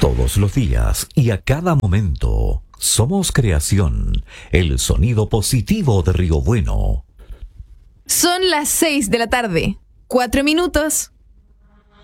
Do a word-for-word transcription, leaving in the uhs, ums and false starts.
Todos los días y a cada momento somos creación, el sonido positivo de Río Bueno. Son las seis de la tarde, cuatro minutos.